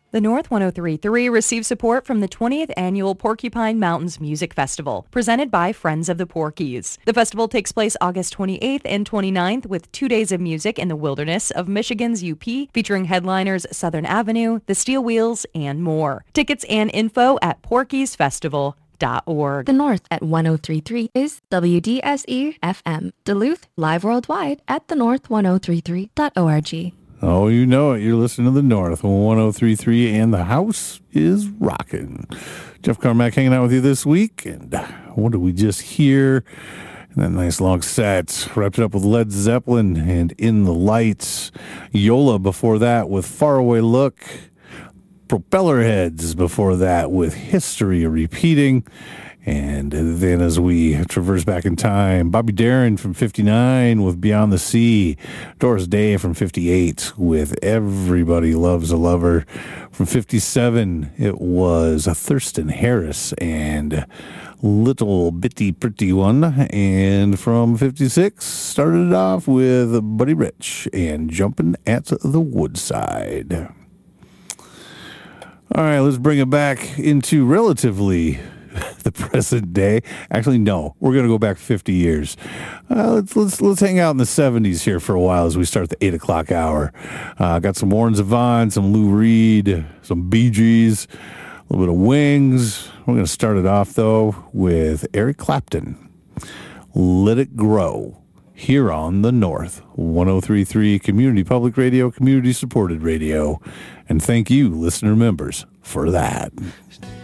The North 103.3 receives support from the 20th Annual Porcupine Mountains Music Festival, presented by Friends of the Porkies. The festival takes place August 28th and 29th with 2 days of music in the wilderness of Michigan's UP, featuring headliners Southern Avenue, the Steel Wheels, and more. Tickets and info at porkiesfestival.org. The North at 103.3 is WDSE-FM. Duluth, live worldwide at thenorth1033.org. Oh, you know it. You're listening to the North 103.3, and the house is rocking. Jeff Carmack hanging out with you this week, and what did we just hear? That nice long set wrapped it up with Led Zeppelin and In the Lights. Yola before that with Faraway Look. Propeller Heads before that with History Repeating. And then as we traverse back in time, Bobby Darin from 59 with Beyond the Sea. Doris Day from 58 with Everybody Loves a Lover. From 57, it was Thurston Harris and Little Bitty Pretty One. And from 56, started it off with Buddy Rich and Jumping at the Woodside. All right, let's bring it back into relatively the present day. Actually, no, we're going to go back 50 years. Let's hang out in the 70s here for a while as we start the 8 o'clock hour. Got some Warren Zevon, some Lou Reed, some Bee Gees, a little bit of Wings. We're going to start it off, though, with Eric Clapton. Let It Grow. Here on the North 103.3 Community Public Radio, community supported radio. And thank you, listener members, for that.